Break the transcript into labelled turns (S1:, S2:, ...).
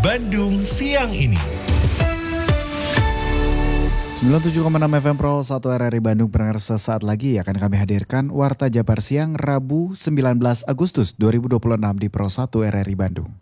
S1: Bandung siang ini.
S2: 97,6 FM Pro 1 RRI Bandung pendengar sesaat lagi akan kami hadirkan Warta Jabar Siang Rabu 19 Agustus 2026 di Pro 1 RRI Bandung.